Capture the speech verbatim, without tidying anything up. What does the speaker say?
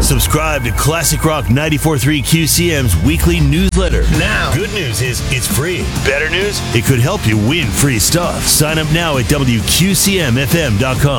Subscribe to Classic Rock ninety-four point three Q C M's weekly newsletter now. Good news is it's free. Better news? It could help you win free stuff. Sign up now at W Q C M F M dot com.